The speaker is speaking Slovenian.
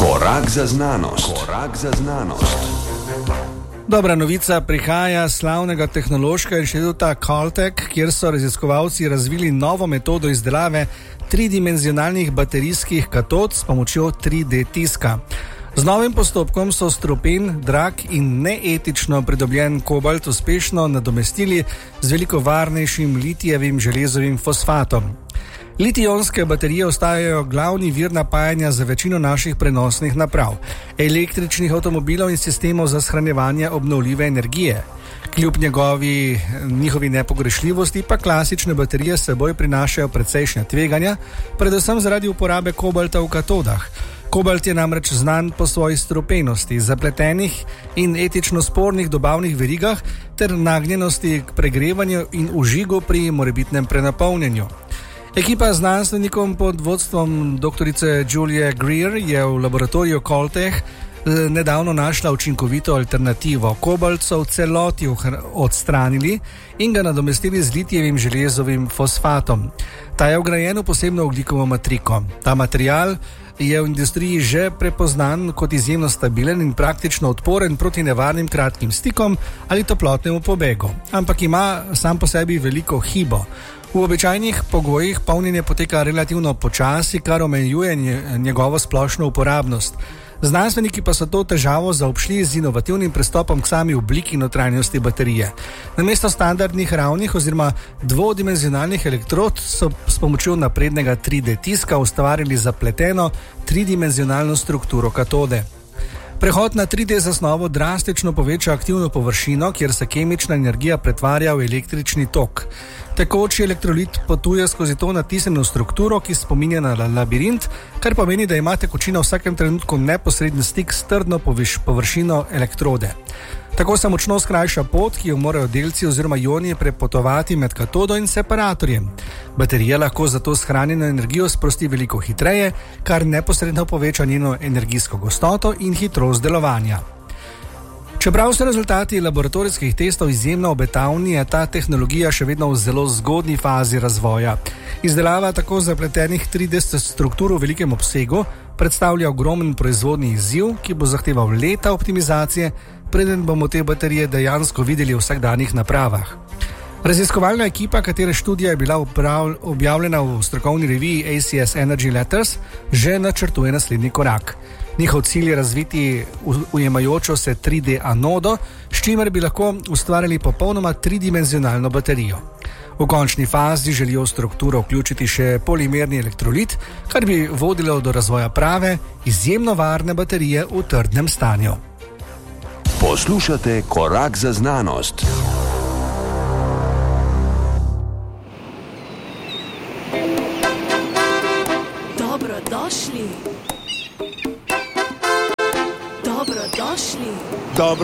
Korak za znanost. Korak za znanost. Dobra novica prihaja z slavnega tehnološkega inštituta Caltech, kjer so raziskovalci razvili novo metodo izdelave tridimenzionalnih baterijskih katod s pomočjo 3D tiska. Z novim postopkom so strupen, drag in neetično pridobljen kobalt uspešno nadomestili z veliko varnejšim litijevim železovim fosfatom. Litij-ionske baterije ostajajo glavni vir napajanja za večino naših prenosnih naprav, električnih avtomobilov in sistemov za shranjevanje obnovljive energije. Kljub njihovi nepogrešljivosti pa klasične baterije s seboj prinašajo precejšnja tveganja, predvsem zaradi uporabe kobalta v katodah. Kobalt je namreč znan po svoji strupenosti, zapletenih in etično spornih dobavnih verigah ter nagnjenosti k pregrevanju in užigu pri morebitnem prenapolnjenju. Ekipa znanstvenikom pod vodstvom doktorice Julie Greer je v laboratoriju Caltech nedavno našla učinkovito alternativo. Kobalt so v celoti odstranili in ga nadomestili z litijevim železovim fosfatom. Ta je vgrajen v posebno ogljikovo matriko. Ta material je v industriji že prepoznan kot izjemno stabilen in praktično odporen proti nevarnim kratkim stikom ali toplotnemu pobegu, ampak ima sam po sebi veliko hibo. V običajnih pogojih polnjenje poteka relativno počasi, kar omejuje njegovo splošno uporabnost. Znanstveniki pa so to težavo zaobšli z inovativnim pristopom k sami obliki notranjosti baterije. Namesto standardnih ravnih oziroma dvodimenzionalnih elektrod so s pomočjo naprednega 3D tiska ustvarili zapleteno tridimenzionalno strukturo katode. Prehod na 3D zasnovo drastično poveča aktivno površino, kjer se kemična energija pretvarja v električni tok. Tekoči elektrolit potuje skozi to natisnjeno strukturo, ki spominja na labirint, kar pomeni, da ima tekočina v vsakem trenutku neposreden stik s trdno površino elektrode. Tako se močno skrajša pot, ki jo morajo delci oziroma ioni prepotovati med katodo in separatorjem. Baterija lahko zato shranjeno energijo sprosti veliko hitreje, kar neposredno poveča njeno energijsko gostoto in hitrost delovanja. Čeprav so rezultati laboratorijskih testov izjemno obetavni, je ta tehnologija še vedno v zelo zgodnji fazi razvoja. Izdelava tako zapletenih 3D struktur v velikem obsegu predstavlja ogromen proizvodni izziv, ki bo zahteval leta optimizacije, preden bomo te baterije dejansko videli v vsakdanjih napravah. Raziskovalna ekipa, katere študija je bila objavljena v strokovni reviji ACS Energy Letters, že načrtuje naslednji korak. Njihov cilj je razviti ujemajočo se 3D anodo, s čimer bi lahko ustvarili popolnoma tridimenzionalno baterijo. V končni fazi želijo v strukturo vključiti še polimerni elektrolit, kar bi vodilo do razvoja prave, izjemno varne baterije v trdnem stanju. Poslušate Korak za znanost. Dobrodošli. Dobrodošli.